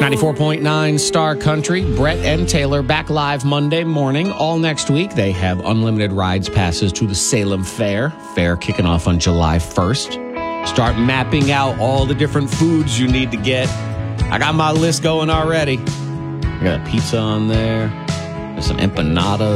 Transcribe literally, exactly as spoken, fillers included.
ninety-four point nine Star Country. Brett and Taylor back live Monday morning. All next week, they have unlimited rides passes to the Salem Fair. Fair kicking off on July first. Start mapping out all the different foods you need to get. I got my list going already. I got a pizza on there. There's some empanadas.